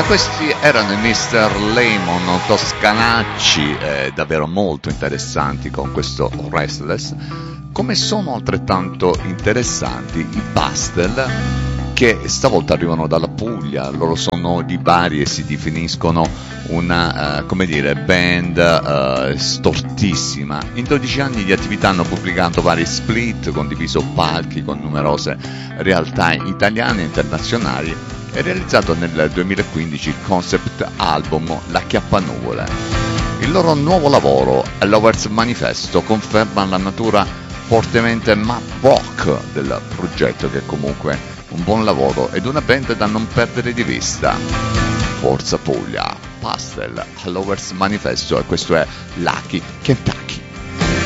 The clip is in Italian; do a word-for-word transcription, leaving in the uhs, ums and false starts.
Questi erano i mister Lemon, toscanacci, eh, davvero molto interessanti con questo Restless, come sono altrettanto interessanti i Pastel, che stavolta arrivano dalla Puglia. Loro sono di Bari e si definiscono una, uh, come dire, band uh, stortissima. In dodici anni di attività hanno pubblicato vari split, condiviso palchi con numerose realtà italiane e internazionali, e realizzato nel duemilaquindici il concept album La Chiappanuvole. Il loro nuovo lavoro, A Lover's Manifesto, conferma la natura fortemente math rock del progetto, che è comunque un buon lavoro ed una band da non perdere di vista. Forza Puglia, Pastel, A Lover's Manifesto, e questo è Lucky Kentucky.